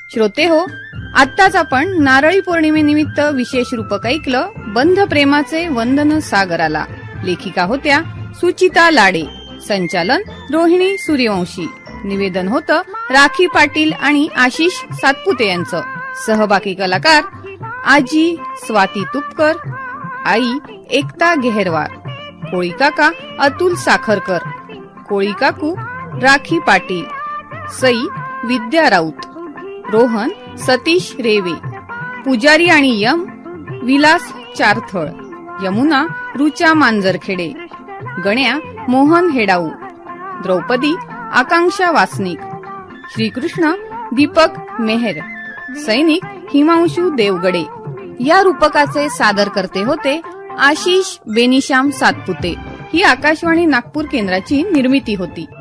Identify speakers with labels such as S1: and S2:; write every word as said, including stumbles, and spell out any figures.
S1: श्रोते हो, आत्ताच आपण नारळी पौर्णिमेनिमित्त विशेष रूपक ऐकलं बंध प्रेमाचे वंदन सागराला. लेखिका होत्या सुचिता लाडे, संचालन रोहिणी सूर्यवंशी, निवेदन होतं राखी पाटील आणि आशिष सातपुते यांचं. सहभागी कलाकार आजी स्वाती तुपकर, आई एकता गेहरवार, कोळी काका अतुल साखरकर, कोळी काकू राखी पाटील, सई विद्या राऊत, रोहन सतीश रेवे, पुजारी आणि यम विलास चारथळ, यमुना रुचा मांजरखेडे, गण्या मोहन हेडाऊ, द्रौपदी आकांक्षा वासनिक, श्रीकृष्ण दीपक मेहर, सैनिक हिमांशू देवगडे. या रूपकाचे सादर करते होते आशिष बेनिशाम सातपुते. ही आकाशवाणी नागपूर केंद्राची निर्मिती होती.